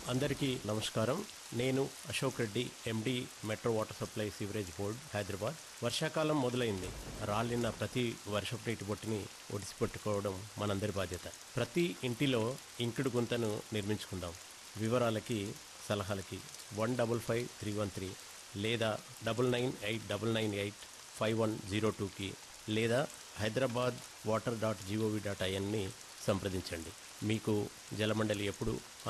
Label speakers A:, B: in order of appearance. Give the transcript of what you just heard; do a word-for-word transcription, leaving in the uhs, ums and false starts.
A: అందరికీ నమస్కారం. నేను అశోక్ రెడ్డి, ఎండి metro water supply sewerage board, Hyderabad. వర్షాకాలం మొదలైంది. రాలిన ప్రతి వర్షపు నీటి బొట్టుని ఒడిసిపెట్టుకోవడం మనందరి బాధ్యత. ప్రతి ఇంటిలో ఇంకుడు గుంతను నిర్మించుకుందాం. వివరాలకి సలహాలకి one double five three one three లేదా double nine eight double nine eight five one zero టూకి లేదా Hyderabad water dot GOV dot ఐఎన్ని సంప్రదించండి. మీకు జలమండలి ఎప్పుడు